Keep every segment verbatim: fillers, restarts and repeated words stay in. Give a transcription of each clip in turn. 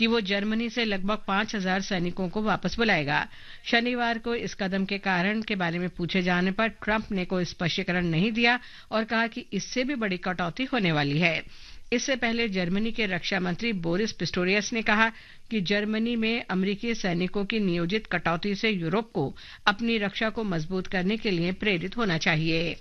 कि वो जर्मनी से लगभग पांच हजार सैनिकों को वापस बुलाएगा। शनिवार को इस कदम के कारण के बारे में पूछे जाने पर ट्रंप ने कोई स्पष्टीकरण नहीं दिया और कहा कि इससे भी बड़ी कटौती होने वाली है। इससे पहले जर्मनी के रक्षा मंत्री बोरिस पिस्टोरियस ने कहा कि जर्मनी में अमेरिकी सैनिकों की नियोजित कटौती से यूरोप को अपनी रक्षा को मजबूत करने के लिए प्रेरित होना चाहिए।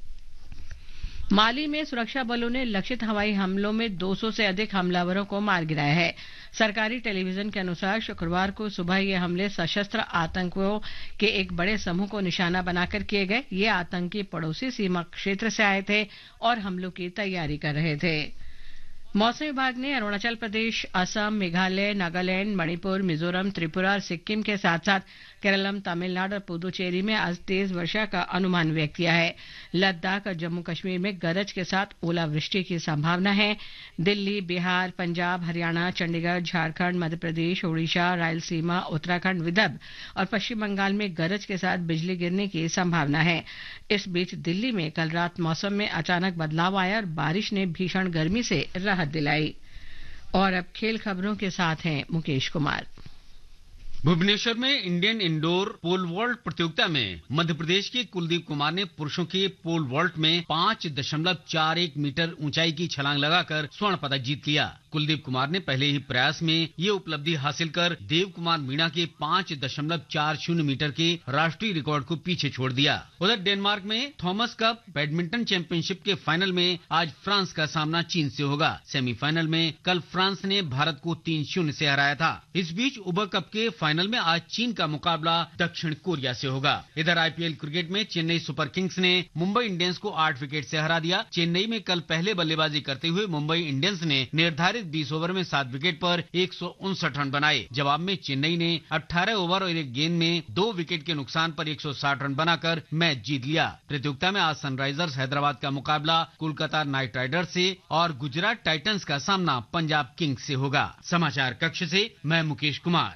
माली में सुरक्षा बलों ने लक्षित हवाई हमलों में दो सौ से अधिक हमलावरों को मार गिराया है। सरकारी टेलीविजन के अनुसार शुक्रवार को सुबह ये हमले सशस्त्र आतंकियों के एक बड़े समूह को निशाना बनाकर किए गए। ये आतंकी पड़ोसी सीमा क्षेत्र से आए थे और हमलों की तैयारी कर रहे थे। मौसम विभाग ने अरुणाचल प्रदेश, असम, मेघालय, नागालैंड, मणिपुर, मिजोरम, त्रिपुरा और सिक्किम के साथ साथ केरलम, तमिलनाडु और पुदुचेरी में आज तेज वर्षा का अनुमान व्यक्त किया है। लद्दाख और जम्मू कश्मीर में गरज के साथ ओलावृष्टि की संभावना है। दिल्ली, बिहार, पंजाब, हरियाणा, चंडीगढ़, झारखंड, मध्य प्रदेश, ओडिशा, रायलसीमा, उत्तराखंड, विदर्भ और पश्चिम बंगाल में गरज के साथ बिजली गिरने की संभावना है। इस बीच दिल्ली में कल रात मौसम में अचानक बदलाव आया और बारिश ने भीषण गर्मी से राहत दिलाई। और अब खेल खबरों के साथ हैं मुकेश कुमार। भुवनेश्वर में इंडियन इंडोर पोल वॉल्ट प्रतियोगिता में मध्य प्रदेश के कुलदीप कुमार ने पुरुषों के पोल वॉल्ट में पांच दशमलव चार एक मीटर ऊंचाई की छलांग लगाकर स्वर्ण पदक जीत लिया। कुलदीप कुमार ने पहले ही प्रयास में ये उपलब्धि हासिल कर देव कुमार मीणा के पांच दशमलव चार शून्य मीटर के राष्ट्रीय रिकॉर्ड को पीछे छोड़ दिया। उधर डेनमार्क में थॉमस कप बैडमिंटन चैंपियनशिप के फाइनल में आज फ्रांस का सामना चीन से होगा। सेमीफाइनल में कल फ्रांस ने भारत को तीन शून्य से हराया था। इस बीच उबर कप के फाइनल में आज चीन का मुकाबला दक्षिण कोरिया से होगा। इधर आईपीएल क्रिकेट में चेन्नई सुपर किंग्स ने मुंबई इंडियंस को आठ विकेट से हरा दिया। चेन्नई में कल पहले बल्लेबाजी करते हुए मुंबई इंडियंस ने निर्धारित बीस ओवर में सात विकेट पर एक सौ उनसठ रन बनाए। जवाब में चेन्नई ने अठारह ओवर और एक गेंद में दो विकेट के नुकसान पर एक सौ साठ रन बनाकर मैच जीत लिया। प्रतियोगिता में आज सनराइजर्स हैदराबाद का मुकाबला कोलकाता नाइट राइडर्स से और गुजरात टाइटंस का सामना पंजाब किंग्स से होगा। समाचार कक्ष से मैं मुकेश कुमार।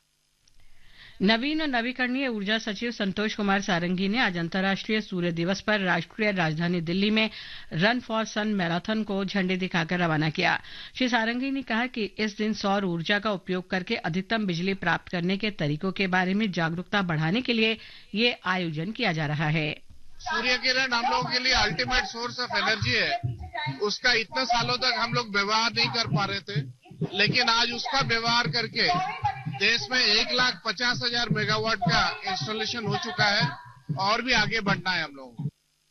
नवीन और नवीकरणीय ऊर्जा सचिव संतोष कुमार सारंगी ने आज अंतर्राष्ट्रीय सूर्य दिवस पर राष्ट्रीय राजधानी दिल्ली में रन फॉर सन मैराथन को झंडी दिखाकर रवाना किया। श्री सारंगी ने कहा कि इस दिन सौर ऊर्जा का उपयोग करके अधिकतम बिजली प्राप्त करने के तरीकों के बारे में जागरूकता बढ़ाने के लिए ये आयोजन किया जा रहा है। सूर्य किरण हम लोगों के लिए अल्टीमेट सोर्स ऑफ एनर्जी है। उसका इतने सालों तक हम लोग व्यवहार नहीं कर पा रहे थे, लेकिन आज उसका व्यवहार करके देश में एक लाख पचास हजार मेगावाट का इंस्टॉलेशन हो चुका है और भी आगे बढ़ना है हम लोगों को।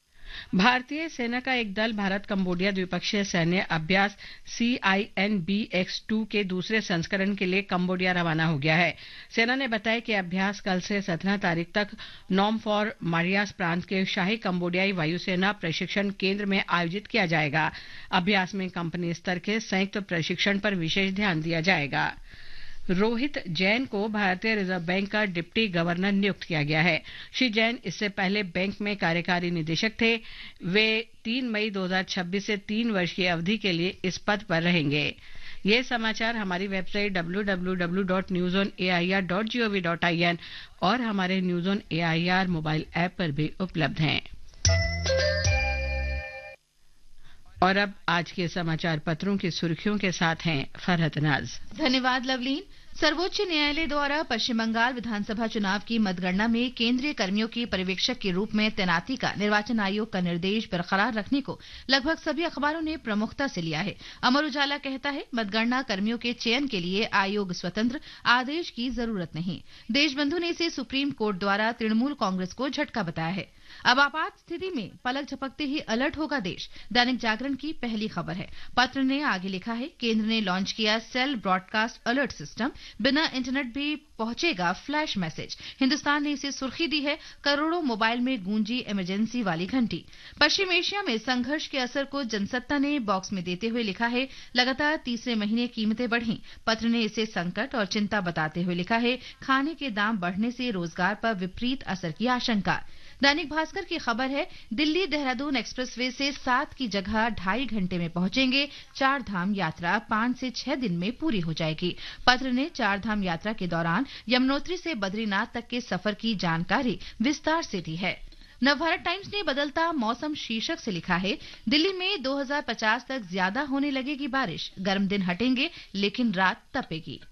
भारतीय सेना का एक दल भारत कंबोडिया द्विपक्षीय सैन्य अभ्यास सी I N B x to के दूसरे संस्करण के लिए कंबोडिया रवाना हो गया है। सेना ने बताया कि अभ्यास कल से सत्रह तारीख तक नॉम फॉर मारियास प्रांत के शाही कंबोडियाई वायुसेना प्रशिक्षण केंद्र में आयोजित किया जाएगा। अभ्यास में कंपनी स्तर के संयुक्त प्रशिक्षण पर विशेष ध्यान दिया जाएगा। रोहित जैन को भारतीय रिजर्व बैंक का डिप्टी गवर्नर नियुक्त किया गया है। श्री जैन इससे पहले बैंक में कार्यकारी निदेशक थे। वे तीन मई दो हज़ार छब्बीस से तीन वर्ष की अवधि के लिए इस पद पर रहेंगे। ये समाचार हमारी website W W W dot news on A I R dot G O V dot I N और हमारे news on A I R mobile app पर भी उपलब्ध हैं। और अब आज के समाचार पत्रों की सुर्खियों के साथ हैं फरहत नाज। धन्यवाद लवलीन। सर्वोच्च न्यायालय द्वारा पश्चिम बंगाल विधानसभा चुनाव की मतगणना में केंद्रीय कर्मियों की पर्यवेक्षक के रूप में तैनाती का निर्वाचन आयोग का निर्देश बरकरार रखने को लगभग सभी अखबारों ने प्रमुखता से लिया है। अमर उजाला कहता है, मतगणना कर्मियों के चयन के लिए आयोग स्वतंत्र, आदेश की जरूरत नहीं। देशबंधु ने इसे सुप्रीम कोर्ट द्वारा तृणमूल कांग्रेस को झटका बताया है। अब आपात स्थिति में पलक झपकते ही अलर्ट होगा देश, दैनिक जागरण की पहली खबर है। पत्र ने आगे लिखा है, केंद्र ने लॉन्च किया सेल ब्रॉडकास्ट अलर्ट सिस्टम, बिना इंटरनेट भी पहुंचेगा फ्लैश मैसेज। हिंदुस्तान ने इसे सुर्खी दी है, करोड़ों मोबाइल में गूंजी इमरजेंसी वाली घंटी। पश्चिम एशिया में संघर्ष के असर को जनसत्ता ने बॉक्स में देते हुए लिखा है, लगातार तीसरे महीने कीमतें बढ़ी। पत्र ने इसे संकट और चिंता बताते हुए लिखा है, खाने के दाम बढ़ने से रोजगार पर विपरीत असर की आशंका। दैनिक भास्कर की खबर है, दिल्ली देहरादून एक्सप्रेसवे से सात की जगह ढाई घंटे में पहुंचेंगे। चार धाम यात्रा पांच से छह दिन में पूरी हो जाएगी। पत्र ने चार धाम यात्रा के दौरान यमुनोत्री से बद्रीनाथ तक के सफर की जानकारी विस्तार से दी है। नवभारत टाइम्स ने बदलता मौसम शीर्षक से लिखा है, दिल्ली में दो हज़ार पचास तक ज्यादा होने लगेगी बारिश, गर्म दिन हटेंगे लेकिन रात तपेगी।